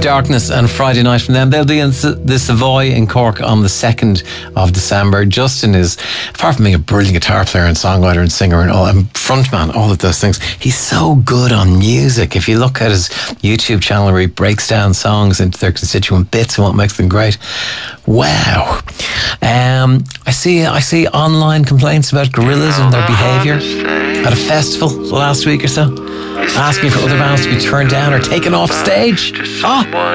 Darkness and Friday Night from them. They'll be in the Savoy in Cork on the 2nd of December. Justin is, apart from being a brilliant guitar player and songwriter and singer and all, and frontman, all of those things, he's so good on music. If you look at his YouTube channel where he breaks down songs into their constituent bits and what makes them great, wow. I see online complaints about Gorillaz and their behaviour at a festival last week or so, asking for other bands to be turned down or taken off stage.